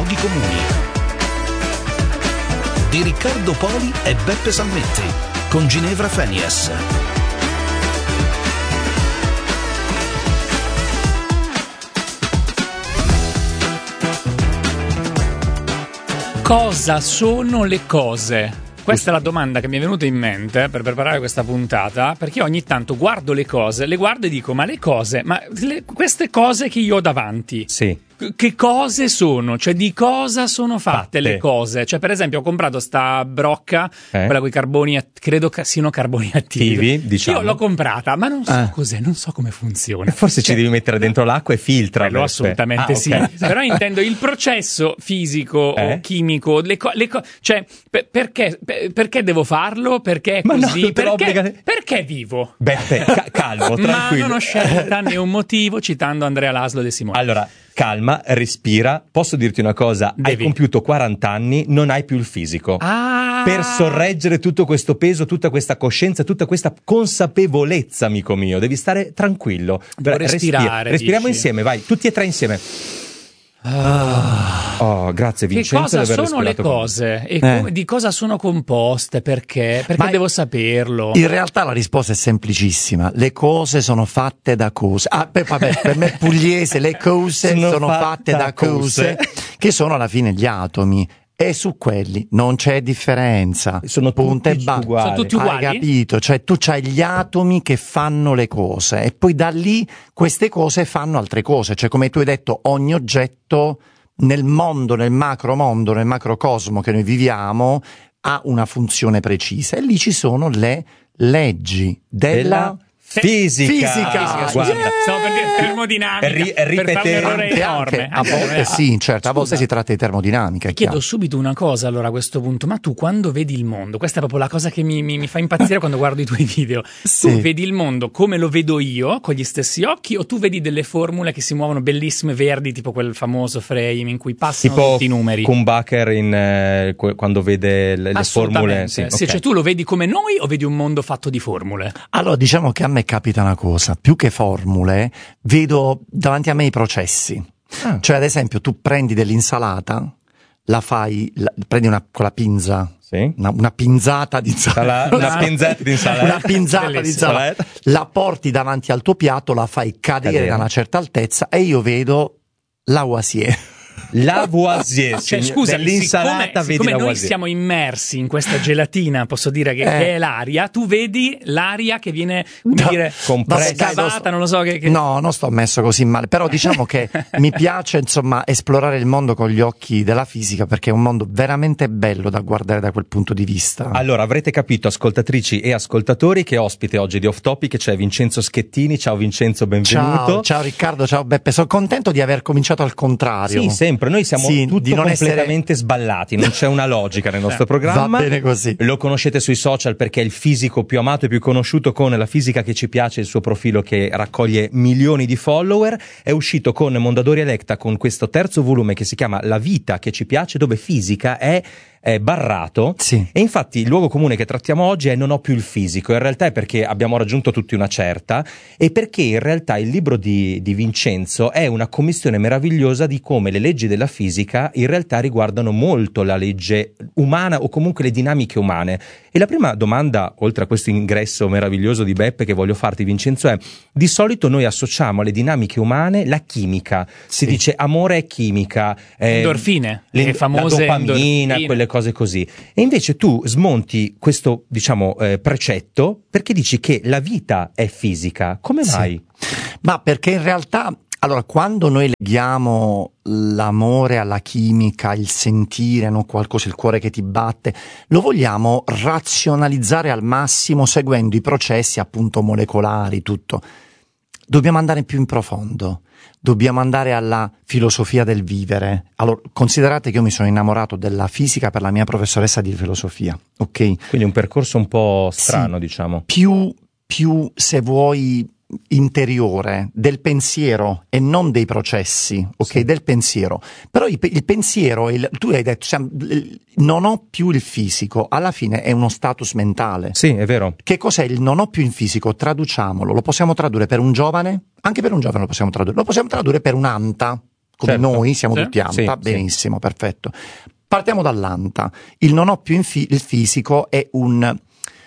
luoghi comuni. Di Riccardo Poli e Beppe Salmetti, con Ginevra Fenies. Cosa sono le cose? Questa è la domanda che mi è venuta in mente per preparare questa puntata, perché ogni tanto guardo le cose, le guardo e dico, ma le cose, queste cose che io ho davanti, sì, che cose sono? Cioè di cosa sono fatte le cose? Cioè per esempio ho comprato sta brocca, quella con i carboni, credo che siano carboni attivi, diciamo. Io l'ho comprata, ma non so cos'è, non so come funziona. Forse ci devi mettere dentro l'acqua e filtra. Quello assolutamente sì, okay. Però intendo il processo fisico o chimico, cioè perché devo farlo? Perché è così? Perché vivo? Beppe, calmo, tranquillo. Ma non ho scelta né un motivo, citando Andrea Laszlo De Simone. Allora, calma, respira. Posso dirti una cosa? Hai compiuto 40 anni, non hai più il fisico. Per sorreggere tutto questo peso, tutta questa coscienza, tutta questa consapevolezza, amico mio, devi stare tranquillo. Devo respirare. Respiriamo insieme, vai, tutti e tre insieme. Oh, grazie Vincenzo. Che cosa sono le cose? E di cosa sono composte? Perché devo saperlo? In realtà la risposta è semplicissima. Le cose sono fatte da cose. Per me pugliese, le cose sono fatte da cose, che sono alla fine gli atomi. E su quelli non c'è differenza. Sono punto e tutti uguali. Sono tutti uguali? Hai capito? Cioè tu c'hai gli atomi che fanno le cose e poi da lì queste cose fanno altre cose. Cioè come tu hai detto, ogni oggetto nel mondo, nel macrocosmo che noi viviamo ha una funzione precisa e lì ci sono le leggi della fisica. Guarda, stavo per dire termodinamica, per fare un errore enorme. A volte sì, certo, a volte si tratta di termodinamica. Chiedo subito una cosa allora a questo punto, ma tu quando vedi il mondo, questa è proprio la cosa che mi fa impazzire quando guardo i tuoi video, tu vedi il mondo come lo vedo io, con gli stessi occhi, o tu vedi delle formule che si muovono bellissime verdi, tipo quel famoso frame in cui passano tipo tutti i numeri? Kumbacher quando vede le formule. Sì, cioè tu lo vedi come noi o vedi un mondo fatto di formule? Allora diciamo che a me capita una cosa, più che formule vedo davanti a me i processi. Cioè ad esempio tu prendi dell'insalata, la fai, prendi con la pinza, una pinzata di insalata, una pinzetta di insalata, una pinzata di insalata, la porti davanti al tuo piatto, la fai cadere da una certa altezza e io vedo Lavoisier. Lavoisier, cioè, scusa, dell'insalata vedi siccome noi Lavoisier. siamo immersi in questa gelatina, posso dire che è l'aria, tu vedi l'aria che viene scavata, non lo so che... No, non sto messo così male, però diciamo che mi piace insomma esplorare il mondo con gli occhi della fisica, perché è un mondo veramente bello da guardare da quel punto di vista. Allora avrete capito, ascoltatrici e ascoltatori, che ospite oggi di Off Topic c'è Vincenzo Schettini. Ciao Vincenzo, benvenuto. Ciao Riccardo, ciao Beppe, sono contento di aver cominciato al contrario. Sì, sempre, noi siamo tutti completamente sballati, non c'è una logica nel nostro programma. Va bene così. Lo conoscete sui social perché è il fisico più amato e più conosciuto, con La Fisica che ci piace, il suo profilo che raccoglie milioni di follower. È uscito con Mondadori Electa con questo terzo volume che si chiama La Vita che ci piace, dove fisica è barrato, e infatti il luogo comune che trattiamo oggi è non ho più il fisico. In realtà è perché abbiamo raggiunto tutti una certa, e perché in realtà il libro di Vincenzo è una commissione meravigliosa di come le leggi della fisica in realtà riguardano molto la legge umana o comunque le dinamiche umane. E la prima domanda, oltre a questo ingresso meraviglioso di Beppe, che voglio farti Vincenzo, è: di solito noi associamo alle dinamiche umane la chimica, si dice amore è chimica, endorfine, le famose la dopamina, quelle cose così, e invece tu smonti questo precetto perché dici che la vita è fisica. Come mai? Ma perché in realtà, allora, quando noi leghiamo l'amore alla chimica, il sentire, no, qualcosa, il cuore che ti batte, lo vogliamo razionalizzare al massimo seguendo i processi appunto molecolari, tutto. Dobbiamo andare più in profondo. Dobbiamo andare alla filosofia del vivere. Allora, considerate che io mi sono innamorato della fisica per la mia professoressa di filosofia, ok? Quindi un percorso un po' strano, diciamo. Più, se vuoi, interiore, del pensiero e non dei processi, ok? Del pensiero. Però il pensiero, tu hai detto, non ho più il fisico, alla fine è uno status mentale. Sì, è vero. Che cos'è il non ho più il fisico? Traduciamolo, lo possiamo tradurre per un giovane? Anche per un giovane lo possiamo tradurre per un'anta, come certo. noi siamo tutti anta, benissimo, perfetto. Partiamo dall'anta. Il non ho più il fisico è un...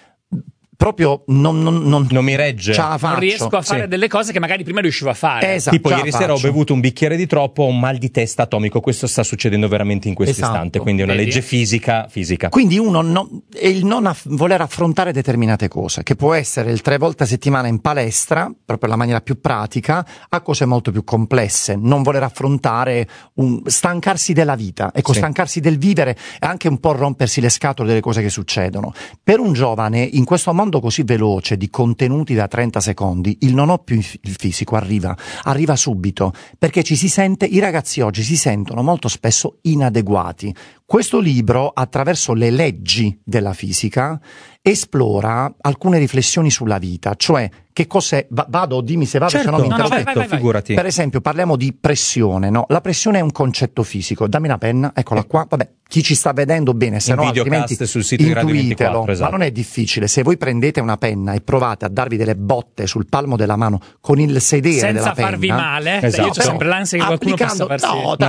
proprio non mi regge, non riesco a fare delle cose che magari prima riuscivo a fare. Esatto, tipo ieri sera ho bevuto un bicchiere di troppo, ho un mal di testa atomico. Questo sta succedendo veramente in questo istante, quindi è una legge fisica. Quindi uno è il non voler affrontare determinate cose, che può essere il 3 volte a settimana in palestra, proprio la maniera più pratica, a cose molto più complesse, non voler affrontare stancarsi della vita, ecco, stancarsi del vivere e anche un po' rompersi le scatole delle cose che succedono. Per un giovane in questo mondo così veloce di contenuti da 30 secondi, il non ho più il fisico arriva subito, perché i ragazzi oggi si sentono molto spesso inadeguati. Questo libro, attraverso le leggi della fisica, esplora alcune riflessioni sulla vita, cioè che cos'è, dimmi se vado, se no mi interrompo. Figurati. Per esempio parliamo di pressione, no? La pressione è un concetto fisico, dammi una penna, eccola qua, vabbè, chi ci sta vedendo bene, se no altrimenti sul sito di Radio 24, esatto. Ma non è difficile, se voi prendete una penna e provate a darvi delle botte sul palmo della mano con il sedere della penna, senza farvi male, esatto. Io ho sempre l'ansia che qualcuno possa farsi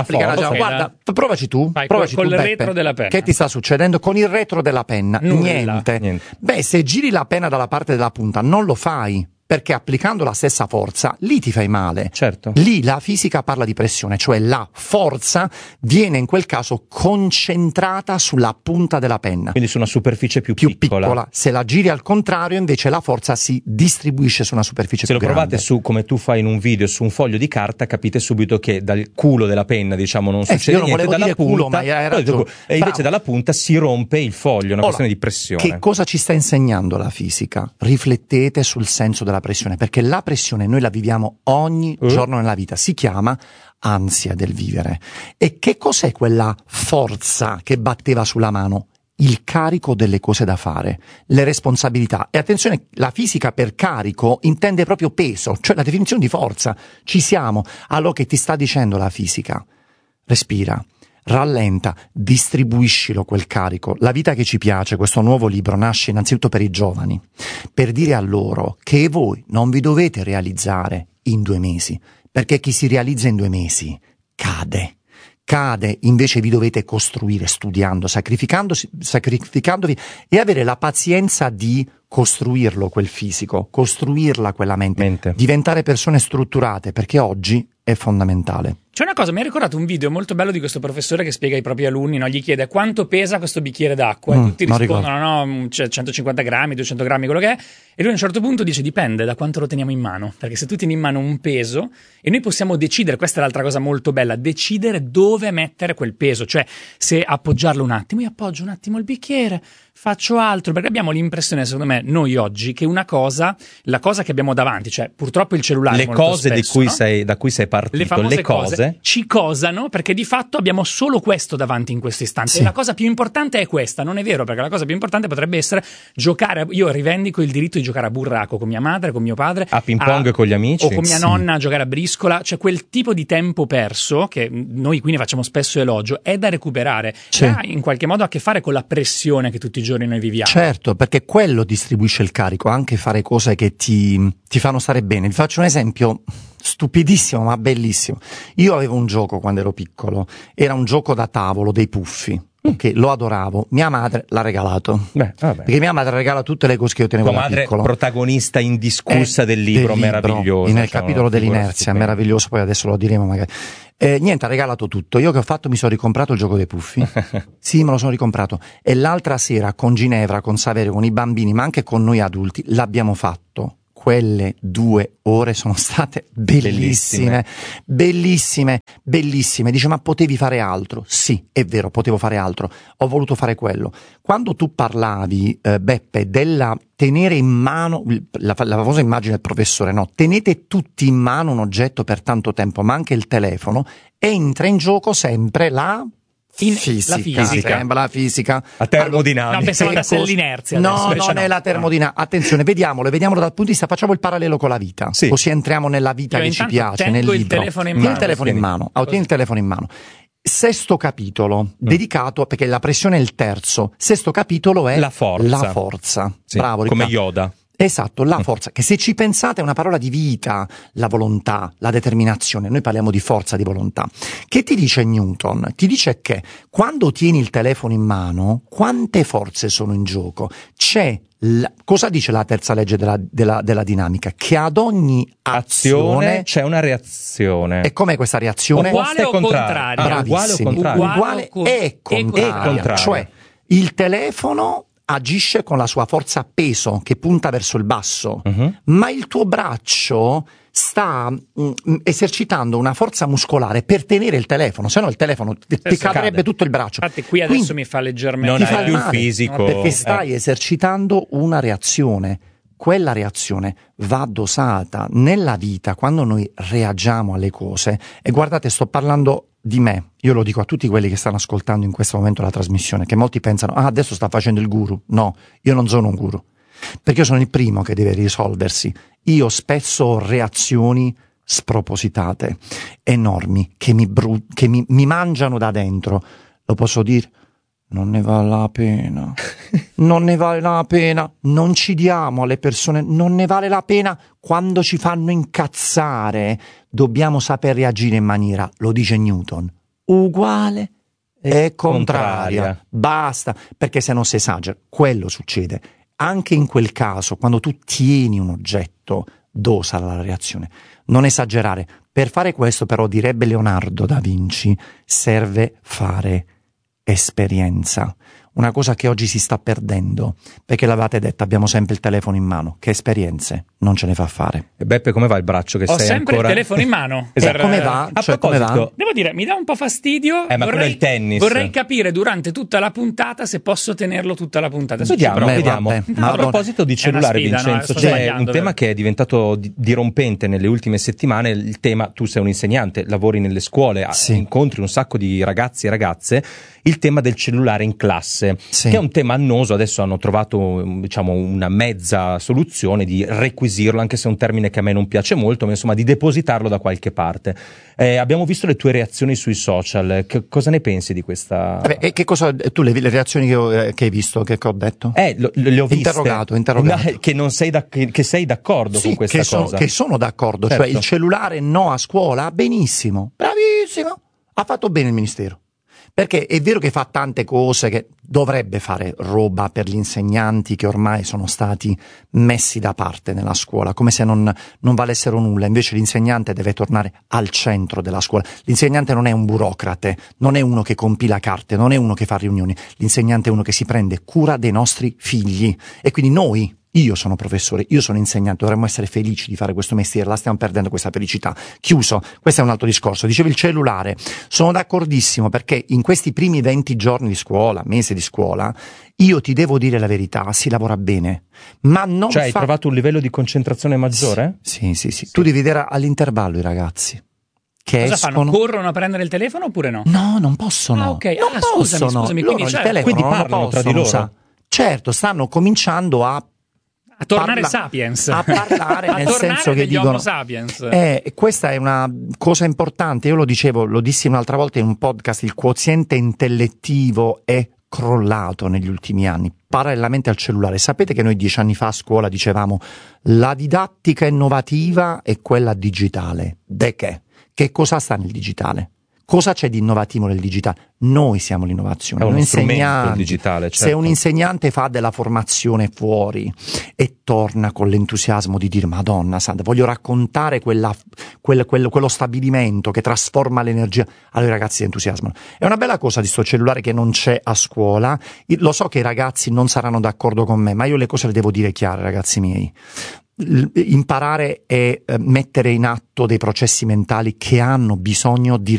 guarda, provaci tu, col retro della penna. Che ti sta succedendo con il retro della penna? Niente. Beh, se giri la penna dalla parte della punta non lo fai, perché applicando la stessa forza lì ti fai male. Certo. Lì la fisica parla di pressione, cioè la forza viene in quel caso concentrata sulla punta della penna. Quindi su una superficie più piccola. Se la giri al contrario, invece la forza si distribuisce su una superficie più grande. Se lo provate su, come tu fai in un video, su un foglio di carta, capite subito che dal culo della penna, diciamo, non succede niente, dalla punta, culo, ma hai ragione. E invece dalla punta si rompe il foglio, una questione di pressione. Che cosa ci sta insegnando la fisica? Riflettete sul senso della pressione, perché la pressione noi la viviamo ogni giorno nella vita, si chiama ansia del vivere. E che cos'è quella forza che batteva sulla mano? Il carico delle cose da fare, le responsabilità. E attenzione, la fisica per carico intende proprio peso, cioè la definizione di forza. Ci siamo. Allora che ti sta dicendo la fisica? Respira. Rallenta, distribuiscilo quel carico. La vita che ci piace, questo nuovo libro, nasce innanzitutto per i giovani, per dire a loro che voi non vi dovete realizzare in 2 mesi, perché chi si realizza in 2 mesi cade, invece vi dovete costruire studiando, sacrificandovi e avere la pazienza di costruirlo quel fisico, costruirla quella mente. Diventare persone strutturate, perché oggi è fondamentale. C'è una cosa, mi ha ricordato un video molto bello di questo professore che spiega ai propri alunni, no? Gli chiede quanto pesa questo bicchiere d'acqua e tutti rispondono no, 150 grammi, 200 grammi, quello che è, e lui a un certo punto dice dipende da quanto lo teniamo in mano, perché se tu tieni in mano un peso e noi possiamo decidere, questa è l'altra cosa molto bella, decidere dove mettere quel peso, cioè se appoggiarlo un attimo, io appoggio un attimo il bicchiere, faccio altro, perché abbiamo l'impressione, secondo me, noi oggi, che la cosa che abbiamo davanti, cioè purtroppo il cellulare, le molto cose spesso, da cui sei partito, le famose cose ci cosano, perché di fatto abbiamo solo questo davanti in questo istante. E la cosa più importante è questa, non è vero, perché la cosa più importante potrebbe essere giocare. Io rivendico il diritto di giocare a burraco con mia madre, con mio padre, a ping pong con gli amici, o con mia nonna a giocare a briscola, cioè quel tipo di tempo perso che noi qui ne facciamo spesso elogio, è da recuperare, ha in qualche modo a che fare con la pressione che tutti i giorni noi viviamo. Certo, perché quello distribuisce il carico, anche fare cose che ti fanno stare bene. Vi faccio un esempio stupidissimo ma bellissimo. Io avevo un gioco quando ero piccolo, era un gioco da tavolo dei puffi, che lo adoravo, mia madre l'ha regalato. Perché mia madre regala tutte le cose che io tenevo da piccolo. Tua madre protagonista indiscussa del libro, meraviglioso. Nel capitolo dell'inerzia, meraviglioso, poi adesso lo diremo magari. Niente, ha regalato tutto. Io che ho fatto? Mi sono ricomprato il gioco dei puffi. Sì, me lo sono ricomprato. E l'altra sera con Ginevra, con Saverio, con i bambini, ma anche con noi adulti, l'abbiamo fatto. Quelle 2 ore sono state bellissime. Dice, ma potevi fare altro? Sì, è vero, potevo fare altro. Ho voluto fare quello. Quando tu parlavi, Beppe, della tenere in mano, la famosa immagine del professore, no? Tenete tutti in mano un oggetto per tanto tempo, ma anche il telefono, entra in gioco sempre la fisica. La termodinamica. No, pensavo andasse l'inerzia. No, non è la termodinamica. Attenzione, vediamolo dal punto di vista, facciamo il parallelo con la vita. Sì. Così entriamo nella vita che ci piace, nel libro. Tieni il telefono in mano. Tieni il telefono in mano. 6° capitolo, dedicato, perché la pressione è il terzo. 6° capitolo è la forza. Bravo, come Yoda. Esatto, la forza, che se ci pensate è una parola di vita, la volontà, la determinazione, noi parliamo di forza di volontà. Che ti dice Newton? Ti dice che quando tieni il telefono in mano, quante forze sono in gioco? Cosa dice la terza legge della dinamica? Che ad ogni azione c'è una reazione. E com'è questa reazione? Uguale o contraria? Uguale e contraria. Cioè, il telefono agisce con la sua forza peso che punta verso il basso, ma il tuo braccio sta esercitando una forza muscolare per tenere il telefono, se no il telefono ti cadrebbe tutto il braccio. Infatti qui adesso mi fa leggermente non è più il fisico, perché stai esercitando una reazione. Quella reazione va dosata nella vita quando noi reagiamo alle cose. E guardate, sto parlando di me, io lo dico a tutti quelli che stanno ascoltando in questo momento la trasmissione, che molti pensano, adesso sta facendo il guru. No, io non sono un guru, perché io sono il primo che deve risolversi. Io spesso ho reazioni spropositate, enormi, che mi mangiano da dentro. Lo posso dire? Non ne vale la pena, non ne vale la pena, non ci diamo alle persone, non ne vale la pena quando ci fanno incazzare, dobbiamo saper reagire in maniera, lo dice Newton, uguale e contraria, basta, perché se no si esagera, quello succede. Anche in quel caso, quando tu tieni un oggetto, dosa la reazione, non esagerare. Per fare questo però, direbbe Leonardo da Vinci, serve fare esperienza, una cosa che oggi si sta perdendo, perché l'avete detto, abbiamo sempre il telefono in mano, che esperienze non ce ne fa fare. E Beppe, come va il braccio che Ho sei sempre ancora? il telefono in mano. Esatto. Come va? Come va? Devo dire, mi dà un po' fastidio. Ma quello è il tennis. Vorrei capire durante tutta la puntata se posso tenerlo tutta la puntata. Vediamo. A proposito di cellulare, sfida, Vincenzo, c'è un tema che è diventato dirompente nelle ultime settimane. Il tema, tu sei un insegnante, lavori nelle scuole, incontri un sacco di ragazzi e ragazze. Il tema del cellulare in classe, che è un tema annoso. Adesso hanno trovato, diciamo, una mezza soluzione di requisirlo, anche se è un termine che a me non piace molto, ma insomma di depositarlo da qualche parte. Abbiamo visto le tue reazioni sui social. Cosa ne pensi di questa? Vabbè, che cosa tu le reazioni che hai visto, che ho detto? Le ho viste. Interrogato. Che non sei che sei d'accordo con questa cosa? Che sono d'accordo, certo. Cioè il cellulare no a scuola, benissimo, bravissimo, ha fatto bene il ministero. Perché è vero che fa tante cose, che dovrebbe fare roba per gli insegnanti che ormai sono stati messi da parte nella scuola, come se non valessero nulla. Invece l'insegnante deve tornare al centro della scuola. L'insegnante non è un burocrate, non è uno che compila carte, non è uno che fa riunioni. L'insegnante è uno che si prende cura dei nostri figli. E quindi io sono professore, io sono insegnante, dovremmo essere felici di fare questo mestiere, la stiamo perdendo questa felicità. Chiuso, questo è un altro discorso. Dicevi il cellulare, sono d'accordissimo, perché in questi primi 20 giorni di scuola, mese di scuola, io ti devo dire la verità, si lavora bene, ma non hai trovato un livello di concentrazione maggiore? Sì. Tu devi vedere all'intervallo i ragazzi. Che cosa fanno? Corrono a prendere il telefono oppure no? No, non possono. Ah, ok. Non possono. Scusami, quindi il telefono quindi parlano tra di loro. Certo, stanno cominciando a tornare sapiens, a parlare nel senso che dicono sapiens. Questa è una cosa importante. Io lo dissi un'altra volta in un podcast, il quoziente intellettivo è crollato negli ultimi anni, parallelamente al cellulare. Sapete che noi 10 anni fa a scuola dicevamo la didattica innovativa è quella digitale. Che cosa sta nel digitale? Cosa c'è di innovativo nel digitale? Noi siamo l'innovazione. È uno strumento digitale, certo. Se un insegnante fa della formazione fuori e torna con l'entusiasmo di dire Madonna Santa, voglio raccontare quello stabilimento che trasforma l'energia, allora i ragazzi si entusiasmano. È una bella cosa di sto cellulare che non c'è a scuola. Lo so che i ragazzi non saranno d'accordo con me, ma io le cose le devo dire chiare, ragazzi miei. Imparare e mettere in atto dei processi mentali che hanno bisogno di